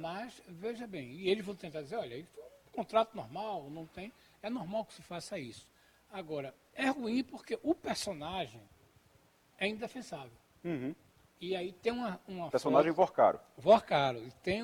Mas, veja bem, e eles vão tentar dizer, olha, ele foi um contrato normal, não tem, é normal que se faça isso. Agora, é ruim porque o personagem é indefensável. Uhum. E aí tem uma Personagem foto, Vorcaro. Vorcaro, e tem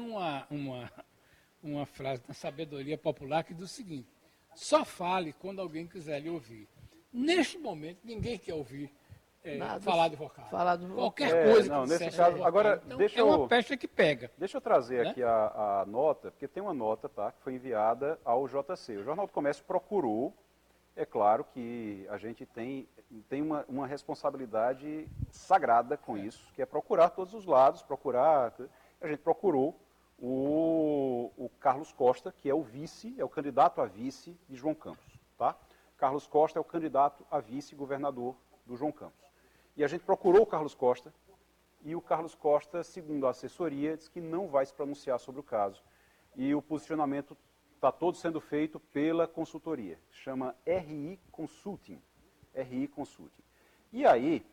uma frase da sabedoria popular que diz o seguinte, só fale quando alguém quiser lhe ouvir. Neste momento, ninguém quer ouvir falar de Vorcaro. Falar do Qualquer coisa não, que nesse dissesse caso, do Vorcaro. agora, Então, deixa é uma eu- peste que pega. Deixa eu trazer Né? aqui a nota, porque tem uma nota, tá, que foi enviada ao JC. O Jornal do Comércio procurou, é claro que a gente tem uma responsabilidade sagrada com isso, que é procurar todos os lados, a gente procurou o Carlos Costa, que é o vice, é o candidato a vice de João Campos, tá? Carlos Costa é o candidato a vice-governador do João Campos. E a gente procurou o Carlos Costa, e o Carlos Costa, segundo a assessoria, disse que não vai se pronunciar sobre o caso. E o posicionamento está todo sendo feito pela consultoria, chama RI Consulting. RI Consulting. E aí,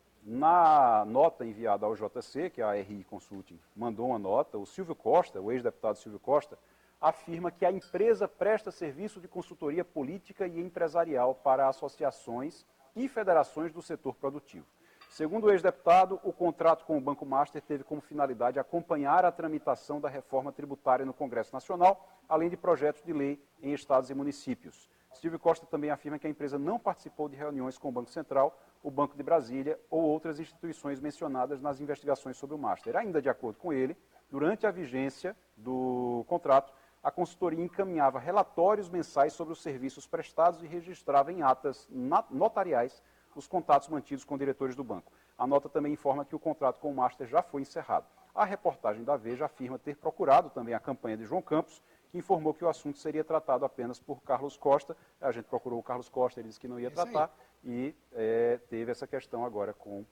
na nota enviada ao JC, que a RI Consulting mandou uma nota, o Silvio Costa, o ex-deputado Silvio Costa, afirma que a empresa presta serviço de consultoria política e empresarial para associações e federações do setor produtivo. Segundo o ex-deputado, o contrato com o Banco Master teve como finalidade acompanhar a tramitação da reforma tributária no Congresso Nacional, além de projetos de lei em estados e municípios. Silvio Costa também afirma que a empresa não participou de reuniões com o Banco Central, o Banco de Brasília ou outras instituições mencionadas nas investigações sobre o Master. Ainda de acordo com ele, durante a vigência do contrato, a consultoria encaminhava relatórios mensais sobre os serviços prestados e registrava em atas notariais os contatos mantidos com diretores do banco. A nota também informa que o contrato com o Master já foi encerrado. A reportagem da Veja afirma ter procurado também a campanha de João Campos, que informou que o assunto seria tratado apenas por Carlos Costa. A gente procurou o Carlos Costa, ele disse que não ia tratar, e teve essa questão agora com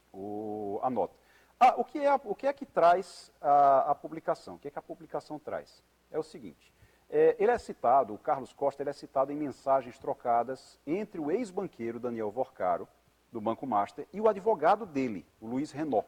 a nota. O que é que traz a publicação? O que é que a publicação traz? É o seguinte, ele é citado, o Carlos Costa, ele é citado em mensagens trocadas entre o ex-banqueiro Daniel Vorcaro, do Banco Master, e o advogado dele, o Luiz Renault.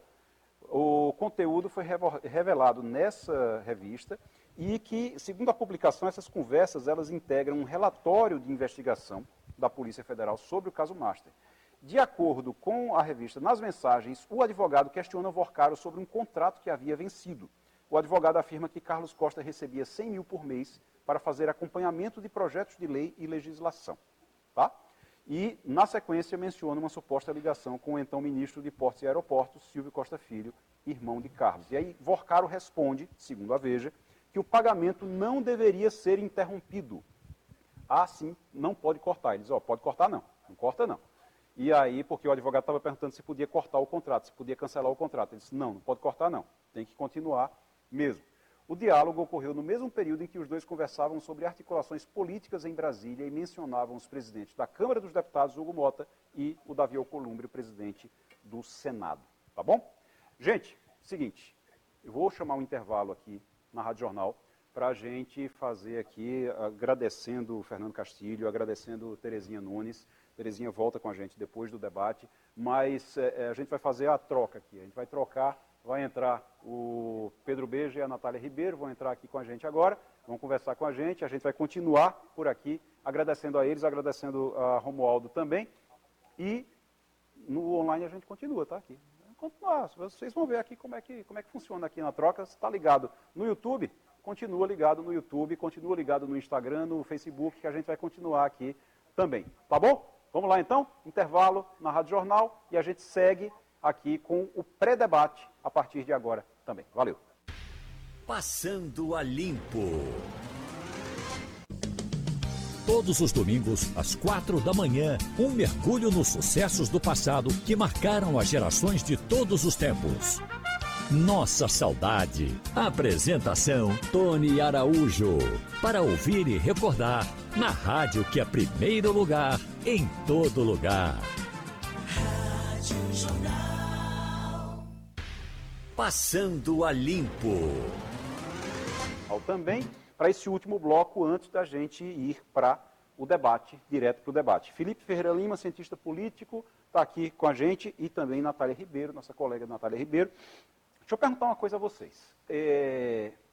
O conteúdo foi revelado nessa revista e que, segundo a publicação, essas conversas elas integram um relatório de investigação da Polícia Federal sobre o caso Master. De acordo com a revista, nas mensagens, o advogado questiona Vorcaro sobre um contrato que havia vencido. O advogado afirma que Carlos Costa recebia 100 mil por mês para fazer acompanhamento de projetos de lei e legislação. Tá? E, na sequência, menciona uma suposta ligação com o então ministro de Portos e Aeroportos, Silvio Costa Filho, irmão de Carlos. E aí, Vorcaro responde, segundo a Veja, que o pagamento não deveria ser interrompido. Ah, sim, não pode cortar. Ele diz, pode cortar não, não corta não. E aí, porque o advogado estava perguntando se podia cortar o contrato, se podia cancelar o contrato. Ele disse, não, não pode cortar não, tem que continuar mesmo. O diálogo ocorreu no mesmo período em que os dois conversavam sobre articulações políticas em Brasília e mencionavam os presidentes da Câmara dos Deputados, Hugo Mota, e o Davi Alcolumbre, presidente do Senado. Tá bom? Gente, seguinte, eu vou chamar um intervalo aqui na Rádio Jornal para a gente fazer aqui, agradecendo o Fernando Castilho, agradecendo Terezinha Nunes. Terezinha volta com a gente depois do debate, mas a gente vai fazer a troca aqui, a gente vai trocar. Vai entrar o Pedro Beja e a Natália Ribeiro, vão entrar aqui com a gente agora, vão conversar com a gente vai continuar por aqui, agradecendo a eles, agradecendo a Romualdo também, e no online a gente continua, tá aqui. Continuar, vocês vão ver aqui como é que funciona aqui na troca, se está ligado no YouTube, continua ligado no YouTube, continua ligado no Instagram, no Facebook, que a gente vai continuar aqui também, tá bom? Vamos lá então, intervalo na Rádio Jornal, e a gente segue aqui com o pré-debate a partir de agora também. Valeu. Passando a Limpo. Todos os domingos, às 4 da manhã, um mergulho nos sucessos do passado que marcaram as gerações de todos os tempos. Nossa Saudade. Apresentação, Tony Araújo. Para ouvir e recordar, na rádio que é primeiro lugar, em todo lugar. Rádio Jornal. Passando a Limpo. Também para esse último bloco, antes da gente ir para o debate, direto para o debate. Felipe Ferreira Lima, cientista político, está aqui com a gente, e também Natália Ribeiro, nossa colega Natália Ribeiro. Deixa eu perguntar uma coisa a vocês.